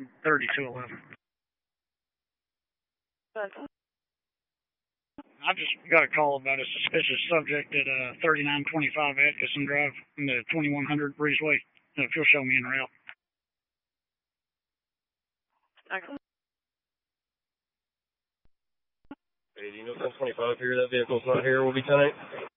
3211. I just got a call about a suspicious subject at 3925 Atkinson Drive in the 2100 Breezeway. If you'll show me en route. Okay. Hey, do you know 1025 here? That vehicle's not here. We'll be 10-8.